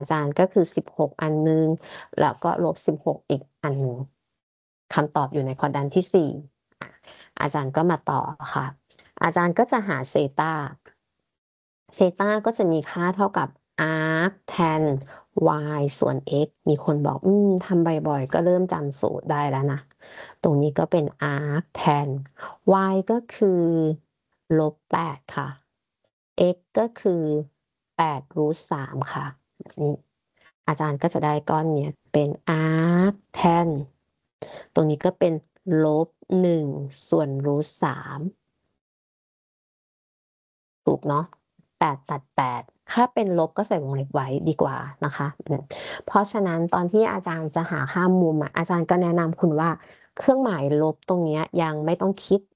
จารย์ก็คือ16อันนึงแล้วก็ลบ16อีกอันนึงคำตอบอยู่ในควอดรันต์ที่4อาจารย์ก็มาต่อค่ะอาจารย์ก็จะหาเซตาก็จะมีค่าเท่ากับ arc tan y ส่วน x มีคนบอกทำบ่อยๆก็เริ่มจำสูตรได้แล้วนะตรงนี้ก็เป็น arc tan y ก็คือ-8ค่ะ x ก็คือ8 รูท3ค่ะแบบนี้อาจารย์ก็จะได้ก้อนเนี้ยเป็น arc tan ตรงนี้ก็เป็น-1ส่วนรูท3ถูกเนาะ8ตัด8ถ้าเป็นลบก็ใส่วงเล็บไว้ดีกว่านะคะเพราะฉะนั้นตอนที่อาจารย์จะหาค่ามุมอาจารย์ก็แนะนำคุณว่าเครื่องหมายลบตรงนี้ยังไม่ต้องคิด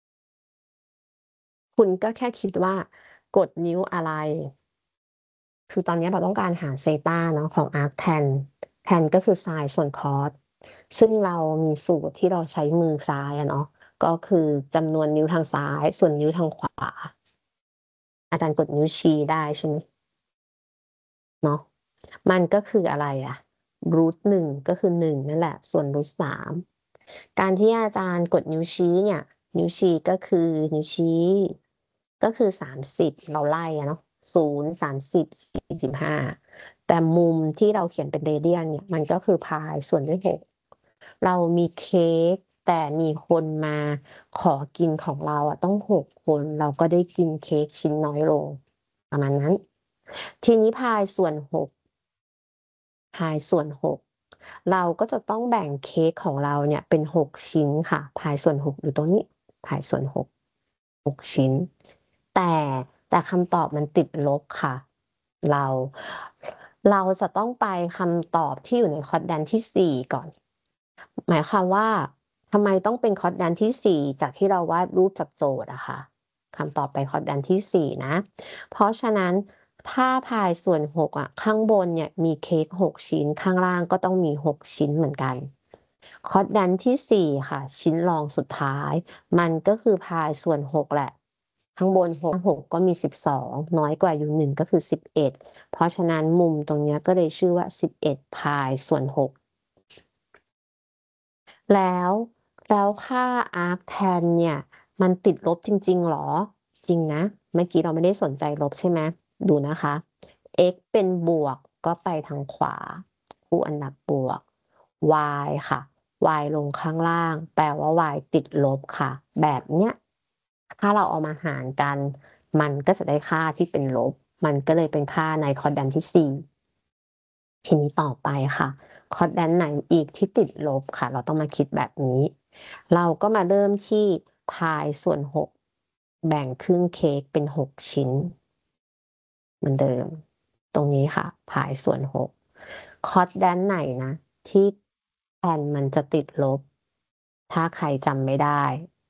คุณก็แค่คิดว่ากดนิ้วอะไรคือตอนนี้เราต้องการหาเซตาเนาะของ arc tan ก็คือไซน์ส่วนคอสซึ่งเรามีสูตรที่เราใช้มือซ้ายเนาะก็คือจำนวนนิ้วทางซ้ายส่วนนิ้วทางขวาอาจารย์กดนิ้วชี้ได้ใช่ไหมเนาะมันก็คืออะไร1 ก็คือ1นั่นแหละส่วน3การที่อาจารย์กดนิ้วชี้เนี่ยนิ้วชี้ก็คือนิ้วชี้ก็คือ30เราไล่เนาะ0 30 45แต่มุมที่เราเขียนเป็นเรเดียนเนี่ยมันก็คือพายส่วนด้วย6เรามีเค้กแต่มีคนมาขอกินของเราต้อง6คนเราก็ได้กินเค้กชิ้นน้อยลงประมาณนั้นทีนี้พายส่วน6เราก็จะต้องแบ่งเค้กของเราเนี่ยเป็น6ชิ้นค่ะพายส่วน6อยู่ตรงนี้พายส่วน6ชิ้นแต่คำตอบมันติดลบค่ะเราจะต้องไปคำตอบที่อยู่ในคอร์ดแดนที่4ก่อนหมายความว่าทำไมต้องเป็นคอร์ดแดนที่4จากที่เราวาดรูปจากโจทย์ค่ะคำตอบไปคอร์ดแดนที่4นะเพราะฉะนั้นถ้าพายส่วน6ข้างบนเนี่ยมีเค้ก6ชิ้นข้างล่างก็ต้องมี6ชิ้นเหมือนกันคอร์ดแดนที่4ค่ะชิ้นรองสุดท้ายมันก็คือพายส่วน6แหละข้างบน6ก็มี12น้อยกว่าอยู่1ก็คือ11เพราะฉะนั้นมุมตรงนี้ก็เลยชื่อว่า11พายส่วน6แล้วค่า arc tan เนี่ยมันติดลบจริงๆหรอจริงนะเมื่อกี้เราไม่ได้สนใจลบใช่ไหมดูนะคะ x เป็นบวกก็ไปทางขวาคู่อันดับบวก y ค่ะ y ลงข้างล่างแปลว่า y ติดลบค่ะแบบเนี้ยถ้าเราเอามาหารกันมันก็จะได้ค่าที่เป็นลบมันก็เลยเป็นค่าในคอร์ดันที่4ทีนี้ต่อไปค่ะคอร์ดันไหนอีกที่ติดลบค่ะเราต้องมาคิดแบบนี้เราก็มาเริ่มที่พายส่วน6แบ่งครึ่งเค้กเป็น6ชิ้นเหมือนเดิมตรงนี้ค่ะพายส่วน6คอร์ดันไหนนะที่แทนมันจะติดลบถ้าใครจำไม่ได้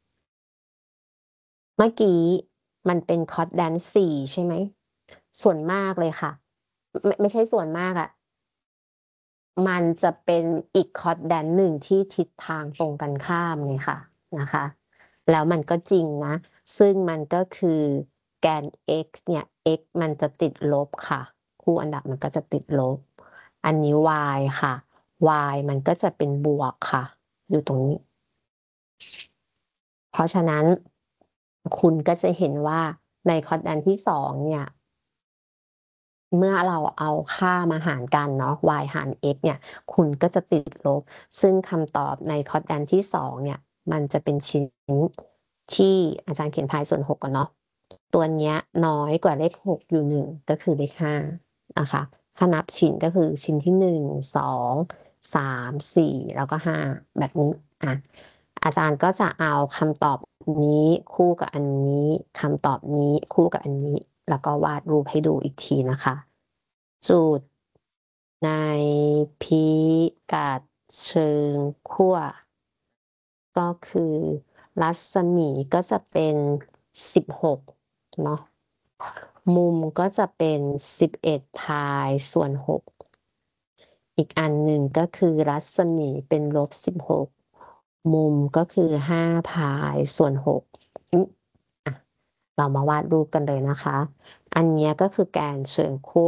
เมื่อกี้มันเป็นคอร์ดแดน4ใช่ไหมส่วนมากเลยค่ะไม่ใช่ส่วนมากมันจะเป็นอีกคอร์ดแดนหนึ่งที่ทิศทางตรงกันข้ามเลยค่ะนะคะแล้วมันก็จริงนะซึ่งมันก็คือแกน x เนี่ย x มันจะติดลบค่ะคู่อันดับมันก็จะติดลบอันนี้ y ค่ะ y มันก็จะเป็นบวกค่ะอยู่ตรงนี้เพราะฉะนั้นคุณก็จะเห็นว่าในคอร์ดแดนที่2เนี่ยเมื่อเราเอาค่ามาหารกันเนาะ y หาร x เนี่ยคุณก็จะติดลบซึ่งคำตอบในคอร์ดแดนที่2เนี่ยมันจะเป็นชิ้นที่อาจารย์เขียนพายส่วน6ก่อนเนาะตัวเนี้ยน้อยกว่าเลข6อยู่1ก็คือเลข5นะคะถ้านับชิ้นก็คือชิ้นที่1 2 3 4แล้วก็5แบบนี้อาจารย์ก็จะเอาคำตอบนี้คู่กับอันนี้คำตอบนี้คู่กับอันนี้แล้วก็วาดรูปให้ดูอีกทีนะคะจุดในพิกัดเชิงขั้วก็คือรัศมีก็จะเป็น16เนาะมุมก็จะเป็น11พายส่วน6อีกอันหนึ่งก็คือรัศมีเป็น-16มุมก็คือ5พายส่วน6เรามาวาดรูปกันเลยนะคะอันนี้ก็คือแกนเชิงขั้ว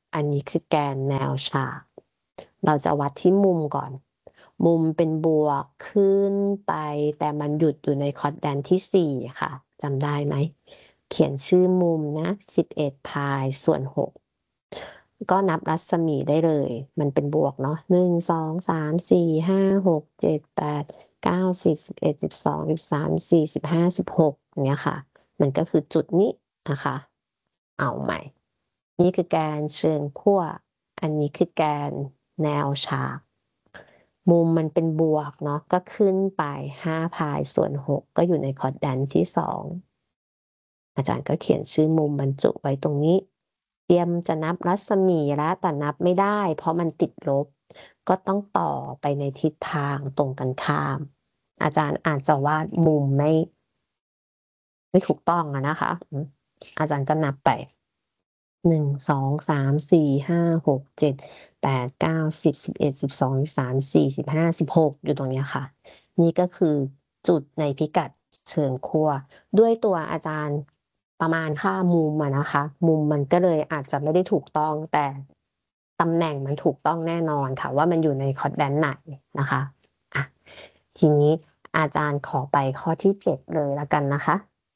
อันนี้คือแกนแนวฉากเราจะวัดที่มุมก่อนมุมเป็นบวกขึ้นไปแต่มันหยุดอยู่ในคอร์ดแดนที่4ค่ะจำได้ไหมเขียนชื่อมุมนะ11 พายส่วน 6ก็นับรัศมีได้เลยมันเป็นบวกเนาะ1 2 3 4 5 6 7 8 9 10 11 12 13 14 15 16เนี้ยค่ะมันก็คือจุดนี้นะคะเอาใหม่นี่คือแกนเชิงขั้วอันนี้คือแกนแนวฉากมุมมันเป็นบวกเนาะก็ขึ้นไป5 พายส่วน 6ก็อยู่ในคอร์ดแดนที่2อาจารย์ก็เขียนชื่อมุมบรรจุไว้ตรงนี้เตรียมจะนับรัศมีแล้วแต่นับไม่ได้เพราะมันติดลบก็ต้องต่อไปในทิศทางตรงกันข้ามอาจารย์อาจจะวาดมุมไม่ถูกต้องนะคะอาจารย์ก็นับไป1 2 3 4 5 6 7 8 9 10 11 12 13 14 15 16อยู่ตรงนี้ค่ะนี่ก็คือจุดในพิกัดเชิงขั้วด้วยตัวอาจารย์ประมาณค่ามุมนะคะมุมมันก็เลยอาจจะไม่ได้ถูกต้องแต่ตำแหน่งมันถูกต้องแน่นอนค่ะว่ามันอยู่ในคอร์ดแดนไหนนะคะอ่ะทีนี้อาจารย์ขอไปข้อที่7เลยแล้วกันนะคะ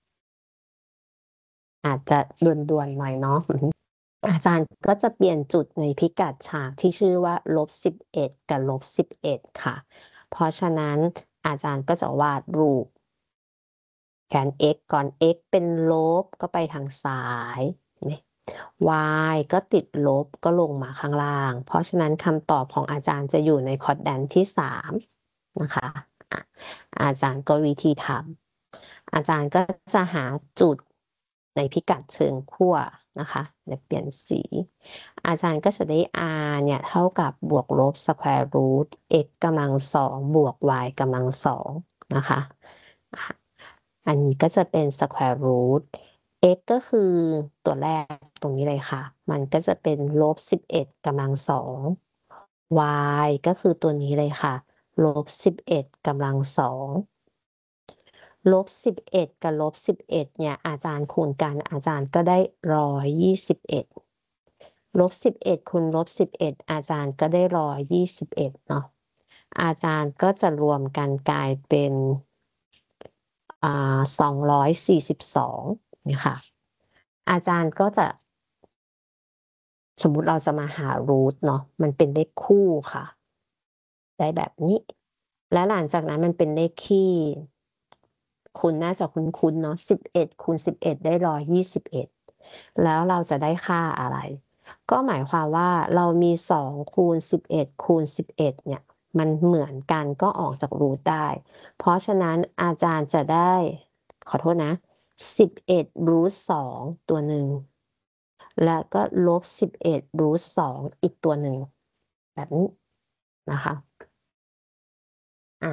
อาจจะด่วนๆหน่อยเนาะอาจารย์ก็จะเปลี่ยนจุดในพิกัดฉากที่ชื่อว่า-11กับ-11ค่ะเพราะฉะนั้นอาจารย์ก็จะวาดรูปแกน x ก่อน x เป็นลบก็ไปทางซ้ายy ก็ติดลบก็ลงมาข้างล่างเพราะฉะนั้นคำตอบของอาจารย์จะอยู่ในคอร์ดแดนที่3นะคะอาจารย์ก็วิธีทำอาจารย์ก็จะหาจุดในพิกัดเชิงขั้วนะคะเดี๋ยวเปลี่ยนสีอาจารย์ก็จะได้ r เนี่ยเท่ากับบวกลบ square root x กำลัง2บวก y กำลัง2นะคะอันนี้ก็จะเป็น square root x ก็คือตัวแรกตรงนี้เลยค่ะมันก็จะเป็น-11กำลัง2 y ก็คือตัวนี้เลยค่ะ-11กำลัง2-11กับ-11เนี่ยอาจารย์คูณกันอาจารย์ก็ได้121-11คูณ-11อาจารย์ก็ได้121เนาะอาจารย์ก็จะรวมกันกลายเป็น242เนี่ยค่ะอาจารย์ก็จะสมมุติเราจะมาหารูทเนาะมันเป็นเลขคู่ค่ะได้แบบนี้แล้วหลังจากนั้นมันเป็นเลขคี่คุณน่าจะคุ้นๆเนาะ11คูณ11ได้121แล้วเราจะได้ค่าอะไรก็หมายความว่าเรามี2คูณ11คูณ11เนี่ยมันเหมือนกันก็ออกจากรูทได้เพราะฉะนั้นอาจารย์จะได้ขอโทษนะ11รูท2ตัวหนึ่งแล้วก็-11รูท2อีกตัวหนึ่งแบบนี้นะคะอ่ะ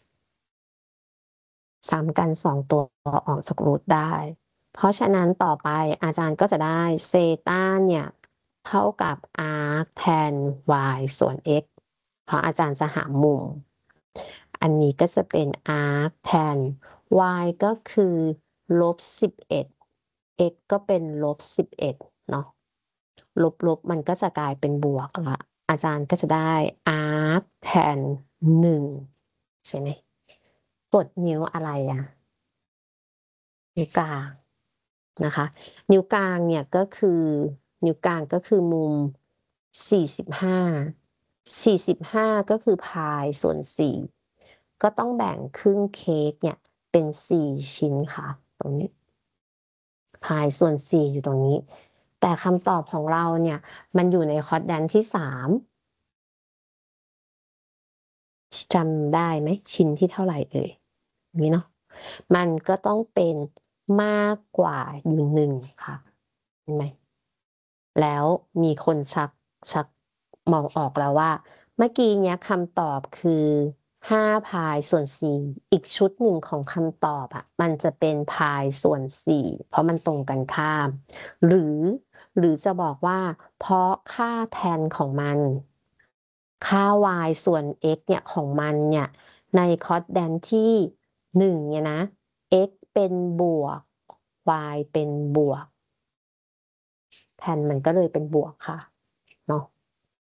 ซ้ำกัน2ตัวออกจากรูทได้เพราะฉะนั้นต่อไปอาจารย์ก็จะได้เซตาเนี่ยเท่ากับ arc tan y ส่วน x เพราะอาจารย์จะหามุมอันนี้ก็จะเป็น arc tan y ก็คือ-11 x ก็เป็น-11เนาะลบๆมันก็จะกลายเป็นบวกละอาจารย์ก็จะได้ arc tan 1ใช่ไหมกดนิ้วอะไรอะนิ้วกลางนะคะนิ้วกลางเนี่ยก็คือนิ้วกลางก็คือมุม45 45ก็คือพายส่วน4ก็ต้องแบ่งครึ่งเค้กเนี่ยเป็น4ชิ้นค่ะตรงนี้พายส่วน4อยู่ตรงนี้แต่คำตอบของเราเนี่ยมันอยู่ในคอร์ดแดนที่3จำได้ไหมชิ้นที่เท่าไหร่เอ่ยนี้เนาะมันก็ต้องเป็นมากกว่าอยู่1ค่ะเห็นไหมแล้วมีคนชักมองออกแล้วว่าเมื่อกี้เนี้ยคำตอบคือ5พายส่วน4อีกชุดหนึ่งของคำตอบอะมันจะเป็นพายส่วน4เพราะมันตรงกันข้ามหรือจะบอกว่าเพราะค่าแทนของมันค่า y ส่วน x เนี่ยของมันเนี่ยในคอร์ดแดนที่1เนี่ยนะ x เป็นบวก y เป็นบวกแทนมันก็เลยเป็นบวกค่ะเนาะ